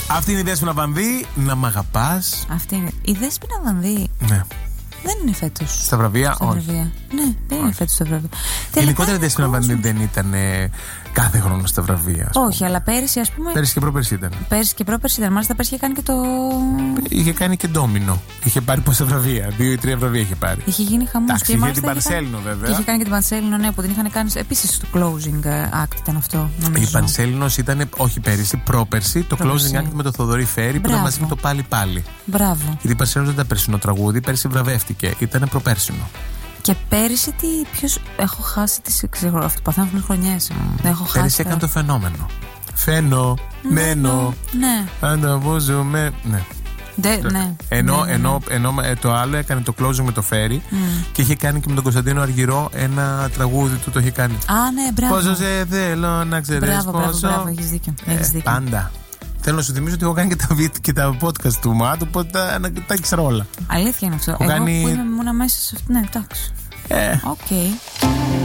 Αυτή είναι η Δέσποινα Βανδύ. Να μ' αγαπάς. Αυτή είναι. Η Δέσποινα Βανδύ. Ναι. Δεν είναι φέτος. Στα βραβεία, στα όχι. βραβεία. Ναι, δεν είναι φέτος στα βραβεία. Γενικότερα η Δέσποινα Βανδύ δεν ήταν κάθε χρόνο στα βραβεία. Όχι, αλλά πέρυσι, ας πούμε. Πέρυσι και πρόπερσι ήταν. Πέρυσι και πρόπερσι ήταν. Μάλιστα πέρυσι είχε κάνει και το. Είχε κάνει και ντόμινο. Είχε πάρει πόσα βραβεία. 2 ή 3 βραβεία είχε πάρει. Είχε γίνει χαμός. Εντάξει, είχε την Πανσέλινο βέβαια. Είχε κάνει και την Πανσέλινο, ναι, που την είχαν κάνει. Επίσης στο closing act ήταν αυτό. Νομίζω. Η Πανσέλινο ήταν, όχι πέρυσι, πρόπερσι. Το closing act με το Θοδωρή Φέρη που ήταν μαζί με το Πάλι Πάλι. Μπράβο. Γιατί η Πανσέλινο δεν ήταν περσινό τραγούδι, πέρυσι βραβεύτηκε. Ήταν προπέρσινο. Και πέρυσι ποιος. Έχω χάσει τις αυτοπαθάνες χρονιές. Πέρυσι έκανε το Φαινόμενο. Φαινόμενο. Ναι. Ανταβούζουμε. Ναι. Ναι. Ενώ το άλλο έκανε το closing με το Φέρι και είχε κάνει και με τον Κωνσταντίνο Αργυρό ένα τραγούδι του, το είχε κάνει. Α, ναι, μπράβο. Πόσο σε θέλω να ξέρεις πόσο. Μπράβο, έχεις δίκιο. Πάντα. Θέλω να σου θυμίσω ότι έχω κάνει και τα podcast του ΜΑΤ, οπότε τα ήξερα όλα. Αλήθεια είναι αυτό. Εγώ που είμαι μόνο μέσα σε αυτό. Ναι, εντάξει. Οκ.